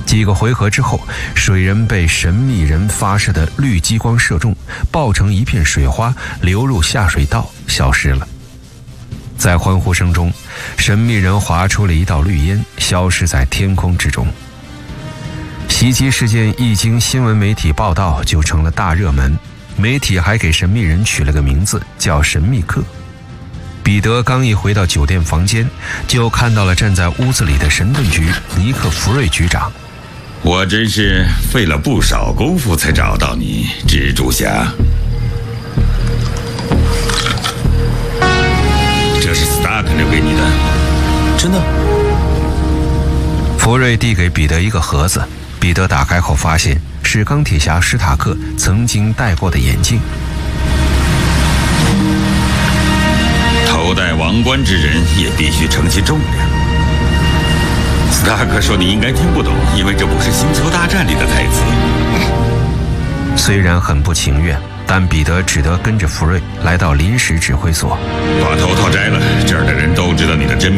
几个回合之后，水人被神秘人发射的绿激光射中，爆成一片水花，流入下水道，消失了。在欢呼声中，神秘人划出了一道绿烟，消失在天空之中。袭击事件一经新闻媒体报道，就成了大热门，媒体还给神秘人取了个名字，叫神秘客。彼得刚一回到酒店房间，就看到了站在屋子里的神盾局尼克·福瑞局长。 我真是费了不少功夫才找到你，蜘蛛侠。这是斯塔克留给你的。 真的？ 福瑞递给彼得一个盒子，彼得打开后发现是钢铁侠史塔克曾经戴过的眼镜。 头戴王冠之人也必须承起重量。斯塔克说你应该听不懂，因为这不是星球大战里的台词。 虽然很不情愿，但彼得只得跟着福瑞来到临时指挥所。 把头套摘了，这儿的人都知道你的真